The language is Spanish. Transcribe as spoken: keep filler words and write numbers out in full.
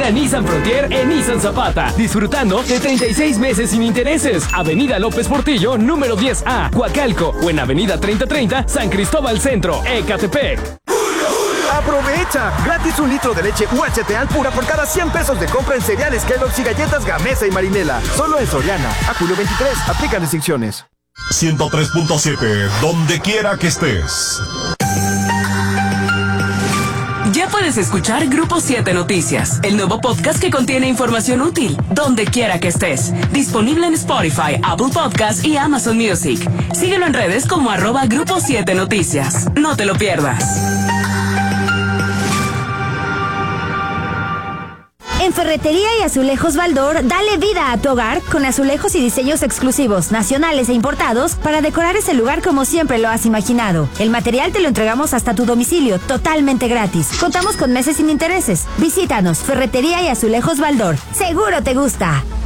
una Nissan Frontier en Nissan Zapata, disfrutando de treinta y seis meses sin intereses. Avenida López Portillo, número diez A, Coacalco, o en Avenida treinta treinta, San Cristóbal Centro, Ecatepec. ¡Aprovecha! Gratis un litro de leche U H T Alpura por cada cien pesos de compra en cereales Kellogg's y galletas Gamesa y Marinela. Solo en Soriana. A julio veintitrés. Aplican restricciones. ciento tres punto siete, donde quiera que estés. Ya puedes escuchar Grupo siete Noticias, el nuevo podcast que contiene información útil, donde quiera que estés. Disponible en Spotify, Apple Podcasts y Amazon Music. Síguelo en redes como arroba Grupo siete Noticias. No te lo pierdas. En Ferretería y Azulejos Baldor, dale vida a tu hogar con azulejos y diseños exclusivos, nacionales e importados, para decorar ese lugar como siempre lo has imaginado. El material te lo entregamos hasta tu domicilio, totalmente gratis. Contamos con meses sin intereses. Visítanos, Ferretería y Azulejos Baldor. ¡Seguro te gusta!